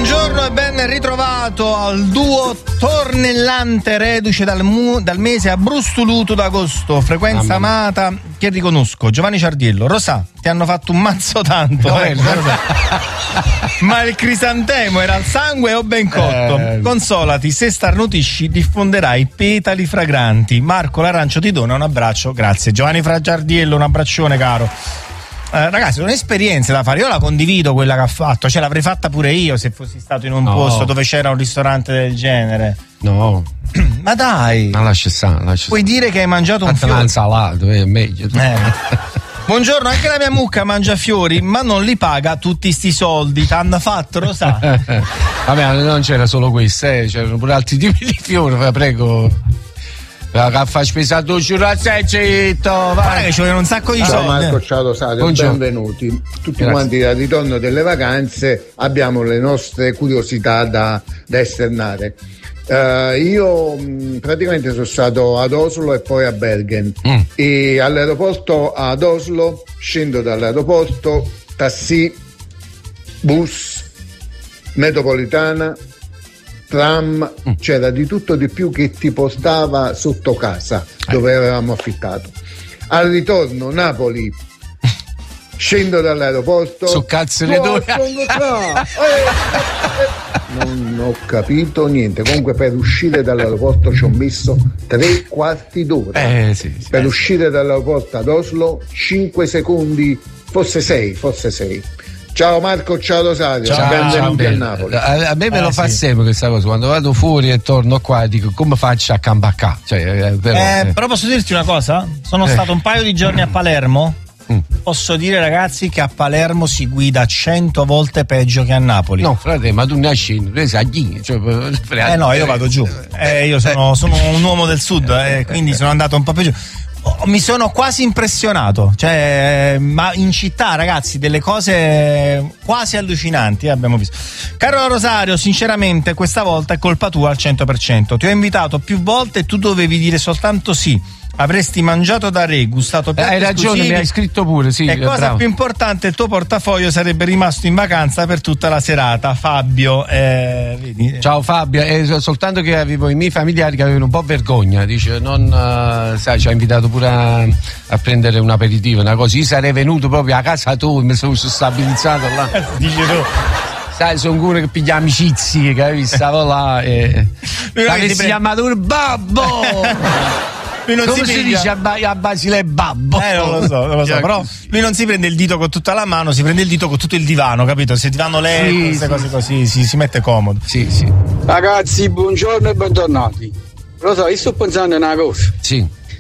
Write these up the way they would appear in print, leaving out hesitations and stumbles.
Buongiorno e ben ritrovato al duo tornellante reduce dal mese abbrustoluto d'agosto, frequenza amata che riconosco. Giovanni Ciardiello, Rosà, ti hanno fatto un mazzo tanto, ma il crisantemo era al sangue o ben cotto? Consolati, se starnutisci diffonderai petali fragranti. Marco L'Arancio ti dona un abbraccio, grazie. Giovanni Ciardiello, un abbraccione caro. Ragazzi, sono esperienze da fare, io la condivido quella che ha fatto, cioè l'avrei fatta pure io se fossi stato in un posto dove c'era un ristorante del genere. No. Ma dai, ma lascia stare. Puoi dire che hai mangiato un fiore? Insalato, è meglio. Buongiorno, anche la mia mucca mangia fiori, ma non li paga tutti sti soldi. T'hanno fatto, lo sa. Vabbè, non c'era solo questo, c'erano pure altri tipi di fiori, prego. Che fa spesa tu giurazzecito, guarda che ci vogliono un sacco di soldi. Ciao Marco, ciao Rosario, benvenuti. Tutti Grazie. Quanti al ritorno delle vacanze abbiamo le nostre curiosità da esternare. Io praticamente sono stato ad Oslo e poi a Bergen e all'aeroporto ad Oslo scendo dall'aeroporto, taxi, bus, metropolitana, tram, c'era di tutto di più che ti portava sotto casa dove avevamo affittato. Al ritorno Napoli, scendo dall'aeroporto, su cazzo le due. Non ho capito niente. Comunque per uscire dall'aeroporto ci ho messo 3/4 d'ora. Per uscire dall'aeroporto ad Oslo 5 secondi, forse 6. Ciao Marco, ciao Rosario, benvenuti a Napoli. A me lo fa sempre questa cosa, quando vado fuori e torno qua dico come faccio a campacà. Però posso dirti una cosa? Sono stato un paio di giorni a Palermo. Posso dire, ragazzi, che a Palermo si guida 100 volte peggio che a Napoli. No, frate, ma tu ne hai sceso, no, io vado giù. Io sono un uomo del sud, quindi sono andato un po' più giù. Mi sono quasi impressionato, ma in città, ragazzi, delle cose quasi allucinanti abbiamo visto. Caro Rosario, sinceramente questa volta è colpa tua al 100%. Ti ho invitato più volte e tu dovevi dire soltanto sì. Avresti mangiato da re, gustato piatti hai ragione, esclusivi, mi hai scritto pure, sì. E cosa più importante, il tuo portafoglio sarebbe rimasto in vacanza per tutta la serata. Fabio, vedi? Ciao Fabio, soltanto che avevo i miei familiari che avevano un po' vergogna, dice, ci ha invitato pure a prendere un aperitivo, una cosa. Io sarei venuto proprio a casa tua, mi sono stabilizzato là. Dice tu. Sai, sono uno che piglia amicizie, che stavo là e si chiama il babbo. Come si dice a Basile babbo? Non lo so, però lui non si prende il dito con tutta la mano, si prende il dito con tutto il divano, capito? Se ti vanno queste cose così si mette comodo. Sì. Ragazzi, buongiorno e bentornati. Lo so, io sto pensando a una cosa. Sì.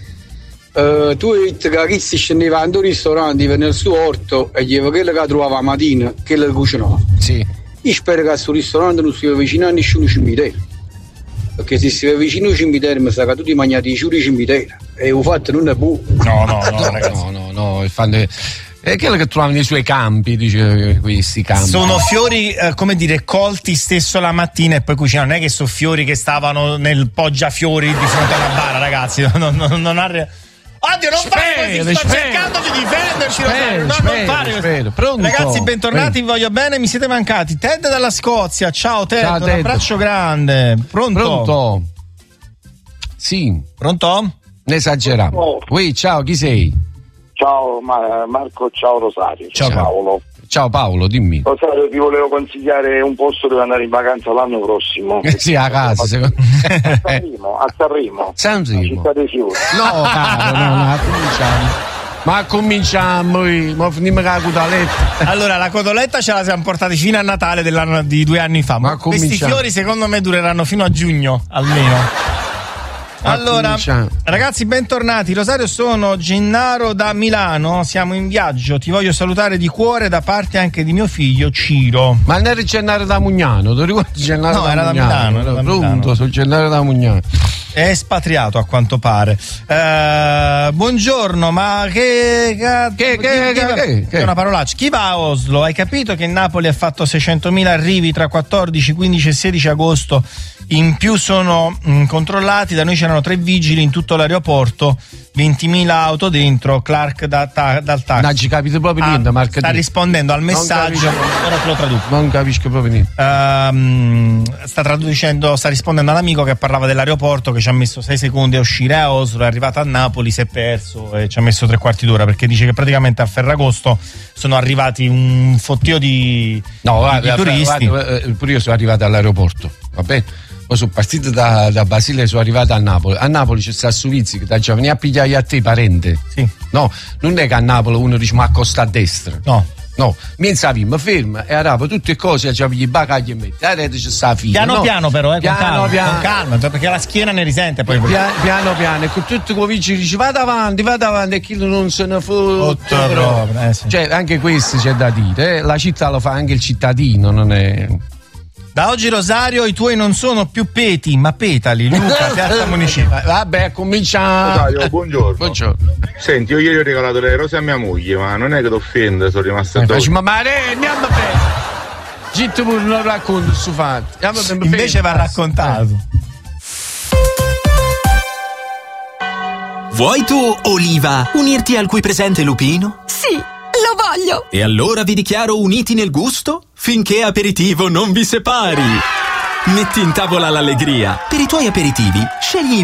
Tu hai detto che chi scendeva in un ristorante nel suo orto e gli quello che trovava la mattina che le cucinava. Sì. Io spero che a questo ristorante non si vicino a nessuno cimitero. Perché se si va vicino al cimitero mi sa che tutti mangiati i ciuri cimitero e ho fatto non è buono. No, ragazzi. È quello che troviamo nei suoi campi, dice questi campi. Sono fiori, colti stesso la mattina e poi cucinano. Non è che sono fiori che stavano nel poggiafiori di fronte alla bara, ragazzi. Non ha. Oddio, non fare così, sto cercando di difenderci. Non fare così. Pronto? Ragazzi, bentornati, vi voglio bene, mi siete mancati. Ted dalla Scozia, ciao Ted, un abbraccio grande. Pronto? Sì. Pronto? Ne esageriamo. Ciao, chi sei? Ciao Marco, ciao Rosario. Ciao Paolo. Ciao Paolo, dimmi. Rosario, ti volevo consigliare un posto dove andare in vacanza l'anno prossimo. Sì, a casa, secondo me. A Sanremo. Città dei fiori. No, caro, no, cominciamo. Ma finiamo con la cotoletta. Allora, la cotoletta ce la siamo portati fino a Natale di 2 anni fa. Ma questi fiori secondo me dureranno fino a giugno, almeno. Allora, ragazzi, bentornati. Rosario, sono Gennaro da Milano, siamo in viaggio, ti voglio salutare di cuore da parte anche di mio figlio Ciro. Ma non era Gennaro da Mugnano, ti ricordi Gennaro? No, era da Milano. Pronto, sono Gennaro da Mugnano. È espatriato a quanto pare. Buongiorno, ma che è una parolaccia. Chi va a Oslo? Hai capito che Napoli ha fatto 600.000 arrivi tra 14, 15 e 16 agosto? In più sono controllati, da noi c'erano 3 vigili in tutto l'aeroporto, 20.000 auto dentro, Clark dal taxi. Non ci capite proprio niente, Marco. Sta rispondendo al messaggio, ora te lo traduco. Non capisco proprio niente. Sta rispondendo all'amico che parlava dell'aeroporto, che ci ha messo 6 secondi a uscire a Oslo, è arrivato a Napoli, si è perso e ci ha messo 3/4 d'ora, perché dice che praticamente a Ferragosto sono arrivati un fottio di turisti. Pure io sono arrivato all'aeroporto, va bene? Poi sono partito da Basile e sono arrivato a Napoli. A Napoli c'è sta Suvizzi che ti vieni a pigliare a te parente. Sì. No, non è che a Napoli uno dice ma accosta a destra. No, mi ferma e arrapa tutte le cose, ci pigli i bagagli e metti. A rete c'è sta figlia. Piano però, con piano. calma, perché la schiena ne risente poi. Piano, e con tutti i convinci dici vado avanti e chi non se ne fotte. Sì. Cioè, anche questo c'è da dire, la città lo fa anche il cittadino, non è. Da oggi, Rosario, i tuoi non sono più peti, ma petali. Luca, Piazza Municipio. Vabbè, cominciamo. Rosario, buongiorno. Senti, io ieri ho regalato le rose a mia moglie, ma non è che ti offende, sono rimasto addosso. Ma andiamo bene. Gitto pure non racconto su fatti. Invece va raccontato. Vuoi tu, Oliva, unirti al qui presente lupino? Sì, lo voglio! E allora vi dichiaro uniti nel gusto finché aperitivo non vi separi. Metti in tavola l'allegria. Per i tuoi aperitivi, scegli